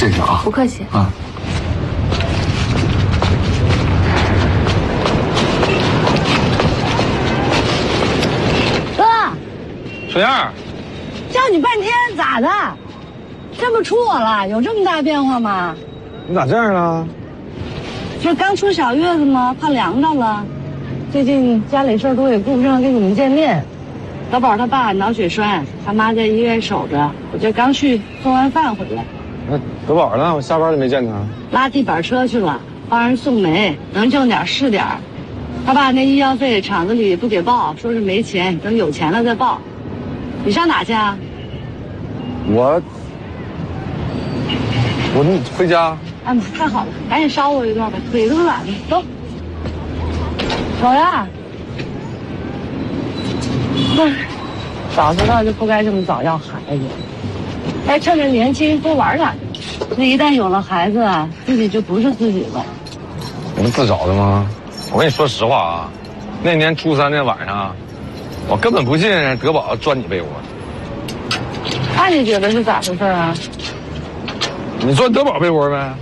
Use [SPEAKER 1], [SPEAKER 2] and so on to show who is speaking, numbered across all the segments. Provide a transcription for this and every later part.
[SPEAKER 1] 谢谢啊。
[SPEAKER 2] 不客气
[SPEAKER 1] 啊。
[SPEAKER 2] 哥，
[SPEAKER 1] 水燕，
[SPEAKER 2] 叫你半天咋的？认不出我了？有这么大变化吗？
[SPEAKER 1] 你咋这样了？
[SPEAKER 2] 这刚出小月子吗？怕凉着了。最近家里事儿多，也顾不上跟你们见面。德宝他爸脑血栓，他妈在医院守着，我这刚去送完饭回来。
[SPEAKER 1] 那德宝呢？我下班就没见他。
[SPEAKER 2] 拉地板车去了，帮人送煤，能挣点是点儿。他爸那医药费厂子里不给报，说是没钱，等有钱了再报。你上哪去啊？
[SPEAKER 1] 我回家。
[SPEAKER 2] 哎妈，太好了，赶紧捎我一段吧，腿都软了。走，走呀！早知道就不该这么早要孩子，该趁着年轻多玩点。那一旦有了孩子啊，自己就不是自己了。
[SPEAKER 1] 你不自找的吗？我跟你说实话啊，那年初3那晚上，我根本不信德宝钻你被窝。
[SPEAKER 2] 那你觉得是咋回事啊？
[SPEAKER 1] 你钻德宝被窝呗？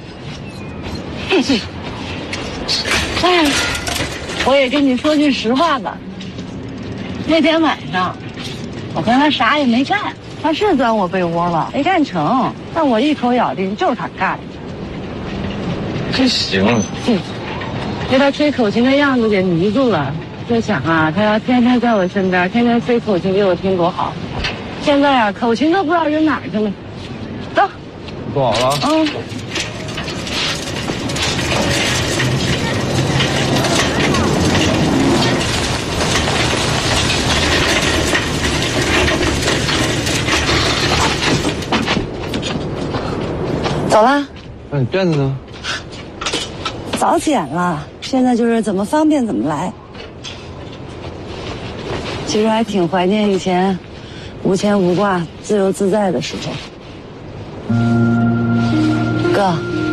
[SPEAKER 2] 哎，我也跟你说句实话吧。那天晚上，我跟他啥也没干，他是钻我被窝了，没干成，但我一口咬定就是他干的。
[SPEAKER 1] 真行。
[SPEAKER 2] 被他吹口琴的样子给迷住了，就想啊，他要天天在我身边，天天吹口琴给我听多好。现在啊，口琴都不知道扔哪儿去了。走，
[SPEAKER 1] 做好了。
[SPEAKER 2] 嗯。走了。
[SPEAKER 1] 那你辫子呢？
[SPEAKER 2] 早剪了，现在就是怎么方便怎么来。其实还挺怀念以前无牵无挂、自由自在的时候。哥，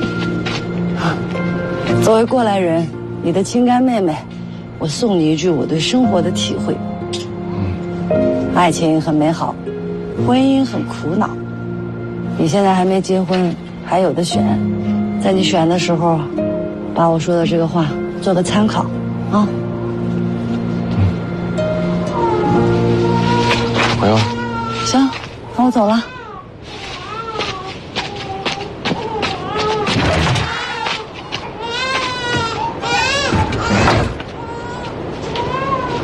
[SPEAKER 2] 作为过来人，你的亲干妹妹，我送你一句我对生活的体会：爱情很美好，婚姻很苦恼。你现在还没结婚，还有的选，在你选的时候，把我说的这个话做个参考，啊。
[SPEAKER 1] 朋友。
[SPEAKER 2] 行，那我走了。